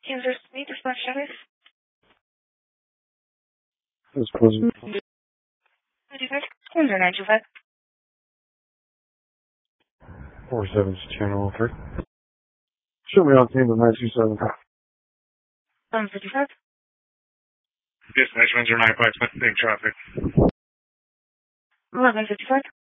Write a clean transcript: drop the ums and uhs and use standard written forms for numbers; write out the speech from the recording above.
Kansas City, dispatch service. This President. 925. 47 channel 3. Show me on team of 927. 755. Dispatch 1095, big traffic. 1155.